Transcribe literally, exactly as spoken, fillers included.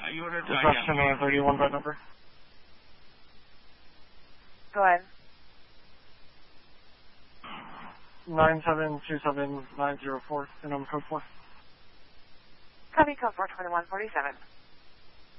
you ordered... This is Cinema thirty-one by number. Go ahead. nine seven two seven nine zero four, and I'm code four. Copy, code four twenty-one forty-seven.